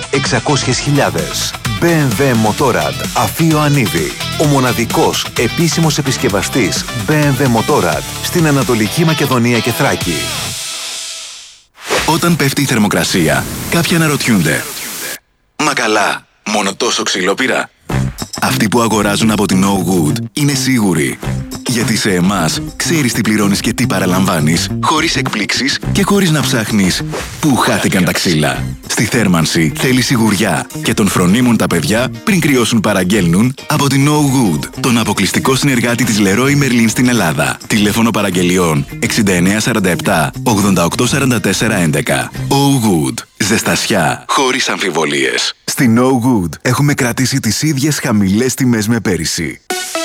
600.000. BMW Motorrad Αφείο Ανίδη. Ο μοναδικός επίσημος επισκευαστής BMW Motorrad στην Ανατολική Μακεδονία και Θράκη. Όταν πέφτει η θερμοκρασία, κάποιοι αναρωτιούνται. Μα καλά, μόνο τόσο ξύλο πήρα? Αυτοί που αγοράζουν από την No Good είναι σίγουροι. Γιατί σε εμάς ξέρεις τι πληρώνεις και τι παραλαμβάνεις, χωρίς εκπλήξεις και χωρίς να ψάχνεις πού χάθηκαν τα ξύλα. Στη θέρμανση θέλει σιγουριά και τον φρονίμουν τα παιδιά πριν κρυώσουν παραγγέλνουν από την No Good, τον αποκλειστικό συνεργάτη της Leroy Merlin στην Ελλάδα. Τηλέφωνο παραγγελιών 6947 8844 11. Oh Good. Ζεστασιά χωρίς αμφιβολίες. Στη No Good έχουμε κρατήσει τις ίδιες χαμηλές τιμές με πέρυσι.